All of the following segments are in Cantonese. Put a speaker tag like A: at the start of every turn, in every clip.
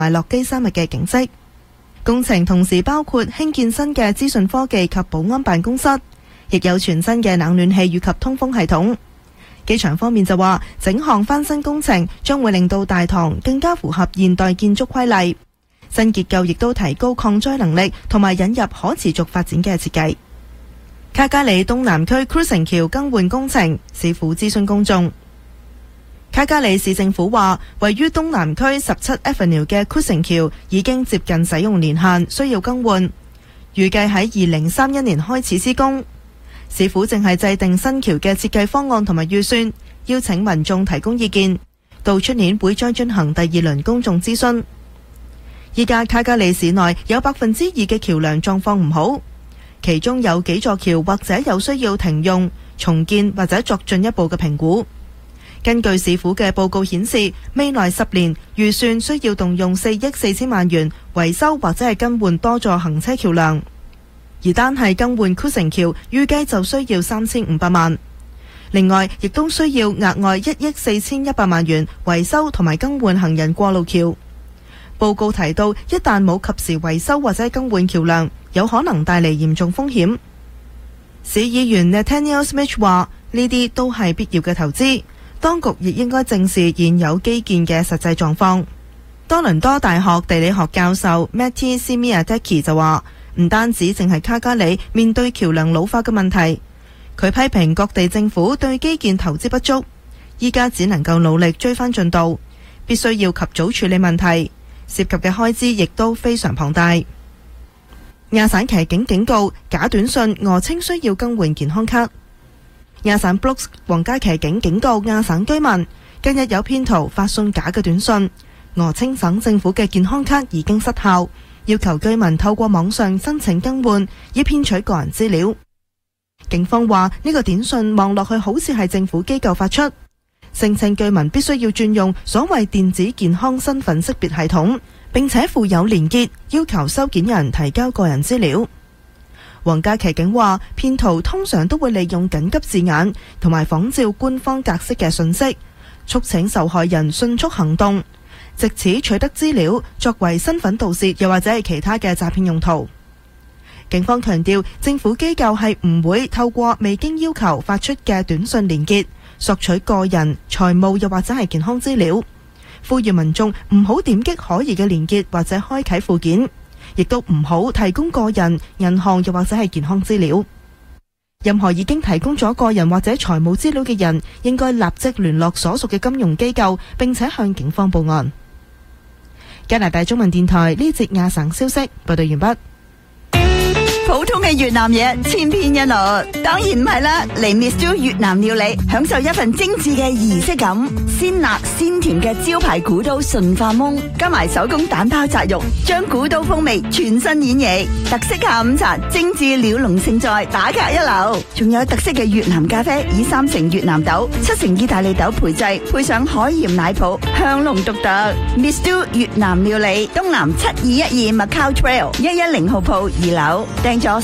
A: 埋落基山脈嘅景色。工程同時包括興建新嘅資訊科技及保安辦公室，亦有全新嘅冷暖氣以及通風系統。機場方面就話，整項翻新工程將會令到大堂更加符合現代建築規例。新結構亦都提高抗災能力，同埋引入可持續發展嘅設計。卡加里東南區 Cruising 橋更換工程，市府諮詢公眾。卡加里市政府話，位於東南區17 Avenue 嘅 Cruising 橋已經接近使用年限，需要更換，預計喺2031年開始施工。市府正係制定新橋嘅設計方案同埋預算，邀請民眾提供意見，到出年會再進行第2輪公眾諮詢。依家卡加里市內有2%嘅橋梁狀況唔好，其中有幾座橋或者有需要停用、重建或者作進一步嘅評估。根據市府嘅報告顯示，未來10年預算需要動用4億4千萬元維修或者係更換多座行車橋梁，而單係更換 Cruising 橋預計就需要3500萬。另外，亦都需要額外1億4100萬元維修同埋更換行人過路橋。報告提到，一旦冇及時維修或者更換橋梁，有可能帶嚟嚴重風險。市議員 Nathaniel Smith 話：呢啲都係必要嘅投資。當局亦應該正視現有基建嘅實際狀況。多倫多大學地理學教授 Matty Simiadeki 就話，唔單止淨係卡加里面對橋梁老化嘅問題，佢批評各地政府對基建投資不足，依家只能夠努力追翻進度，必須要及早處理問題，涉及嘅開支亦都非常龐大。亞省騎警警告，假短信訛稱需要更換健康卡。亞省 Brooks 皇家騎警警告亞省居民，近日有騙徒發送假嘅短信，訛稱省政府嘅健康卡已經失效，要求居民透過網上申請更換，以騙取個人資料。警方話呢個短信望落去好似係政府機構發出，聲稱居民必須要轉用所謂電子健康身份識別系統，並且附有連結，要求收件人提交個人資料。皇家騎警話，騙徒通常都會利用緊急字眼同埋仿照官方格式嘅信息，促請受害人迅速行動，藉此取得資料作為身份盜竊又或者係其他嘅詐騙用途。警方強調，政府機構係唔會透過未經要求發出嘅短信連結索取個人、財務又或者係健康資料，呼籲民眾唔好點擊可疑嘅連結或者開啟附件，亦都唔好提供個人、銀行又或者係健康資料。任何已經提供咗個人或者財務資料嘅人，應該立即聯絡所屬嘅金融機構，並且向警方報案。加拿大中文電台呢節亞省消息報道完畢。
B: 普通嘅越南嘢千篇一律，當然唔係啦。嚟 Miss Jo 越南料理，享受一份精緻嘅儀式感，鮮辣鮮甜嘅招牌古都順化檬，加埋手工蛋包紮肉，將古都風味全新演繹。特色下午茶，精緻鳥籠勝在，打卡一流。仲有特色嘅越南咖啡，以3成越南豆、7成意大利豆培製，配上海鹽奶泡，香濃獨特。Miss Jo 越南料理，東南7212 Macau Trail 110號鋪2樓。訂咗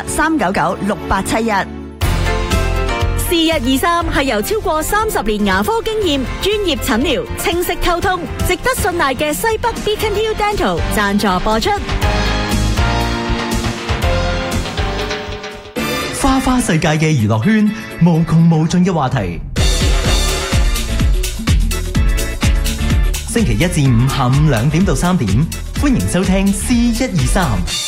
B: 368-399-6871。
C: 是日23係由超過30年牙科經驗、專業診療、清晰溝通、值得信賴嘅西北 Beacon Hill Dental 贊助播出。
D: 花花世界嘅娛樂圈，無窮無盡嘅話題。星期一至五下午2點到3點，歡迎收聽 C123。